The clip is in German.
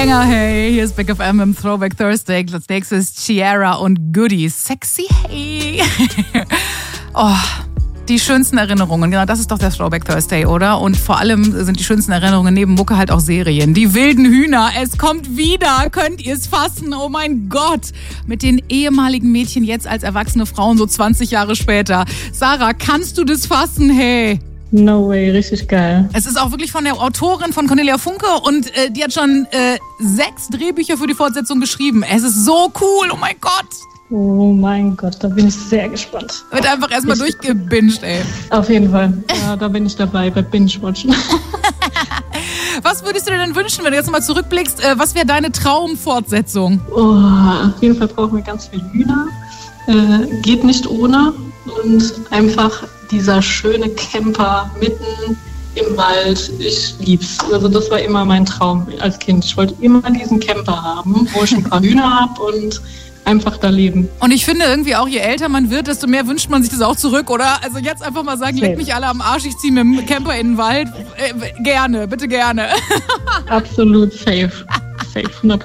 Banger, hey, hier ist Big FM im Throwback Thursday. Als nächstes Ciara und Goody. Sexy, hey. Oh, die schönsten Erinnerungen, genau, das ist doch der Throwback Thursday, oder? Und vor allem sind die schönsten Erinnerungen neben Mucke halt auch Serien. Die wilden Hühner, es kommt wieder, könnt ihr es fassen? Oh mein Gott, mit den ehemaligen Mädchen jetzt als erwachsene Frauen, so 20 Jahre später. Sarah, kannst du das fassen, hey? No way, richtig geil. Es ist auch wirklich von der Autorin von Cornelia Funke und die hat schon 6 Drehbücher für die Fortsetzung geschrieben. Es ist so cool, oh mein Gott. Oh mein Gott, da bin ich sehr gespannt. Wird einfach erstmal durchgebinged, ey. Auf jeden Fall. Ja, da bin ich dabei bei Binge-Watchen. Was würdest du dir denn wünschen, wenn du jetzt mal zurückblickst? Was wäre deine Traumfortsetzung? Oh, auf jeden Fall brauchen wir ganz viel Hühner. Geht nicht ohne. Und einfach dieser schöne Camper mitten im Wald. Ich lieb's. Also das war immer mein Traum als Kind. Ich wollte immer diesen Camper haben, wo ich ein paar Hühner habe und einfach da leben. Und ich finde irgendwie auch, je älter man wird, desto mehr wünscht man sich das auch zurück, oder? Also jetzt einfach mal sagen, leckt mich alle am Arsch, ich ziehe mit dem Camper in den Wald. Gerne, bitte gerne. Absolut safe. Safe, 100%.